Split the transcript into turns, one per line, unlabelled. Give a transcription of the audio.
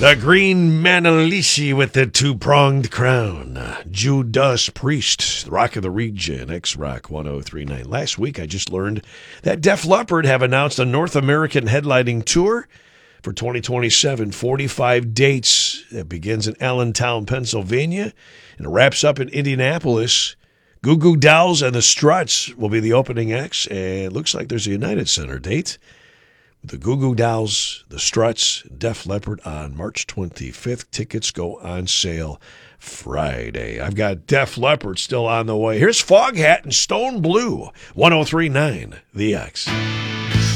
The Green Manalishi with the two-pronged crown. Judas Priest, Rock of the Region, X-Rock 1039. Last week, I just learned that Def Leppard have announced a North American headlining tour for 2027. 45 dates. It begins in Allentown, Pennsylvania, and wraps up in Indianapolis. Goo Goo Dolls and the Struts will be the opening acts, and it looks like there's a United Center date. The Goo Goo Dolls, the Struts, Def Leppard on March 25th. Tickets go on sale Friday. I've got Def Leppard still on the way. Here's Foghat and Stone Blue, 1039 The X.